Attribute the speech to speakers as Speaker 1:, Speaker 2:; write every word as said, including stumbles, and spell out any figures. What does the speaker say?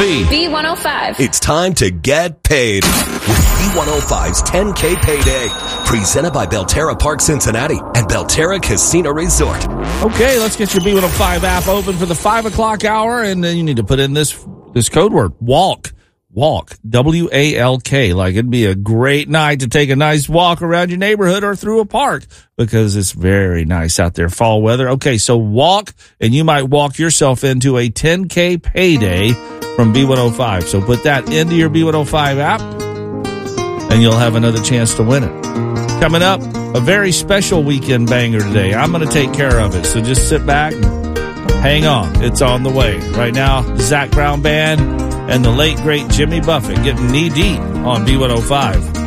Speaker 1: B.
Speaker 2: B one oh five.
Speaker 3: It's time to get paid with B one oh five's ten K Payday. Presented by Belterra Park Cincinnati and Belterra Casino Resort.
Speaker 1: Okay, let's get your B one oh five app open for the five o'clock hour, and then you need to put in this this code word, WALK. Walk, W A L K, like it'd be a great night to take a nice walk around your neighborhood or through a park because it's very nice out there, fall weather. Okay, so walk, and you might walk yourself into a ten K payday from B one oh five. So put that into your B one oh five app, and you'll have another chance to win it. Coming up, a very special weekend banger today. I'm going to take care of it, so just sit back and hang on. It's on the way. Right now, the Zac Brown Band and the late, great Jimmy Buffett getting knee-deep on B one oh five.